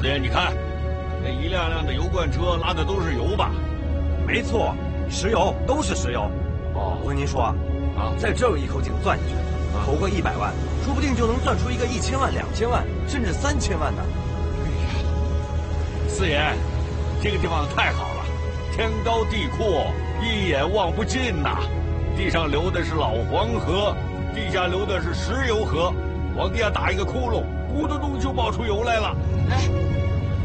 四爷，你看，那一辆辆的油罐车拉的都是油吧？ 没错，石油都是石油。 哦， 我跟您说，在这儿一口井钻进去，投个100万，说不定就能钻出一个1000万、2000万，甚至3000万的。 四爷，这个地方太好了，天高地阔，一眼望不尽呐。地上流的是老黄河，地下流的是石油河，往地下打一个窟窿，咕嘟嘟就冒出油来了。 哎。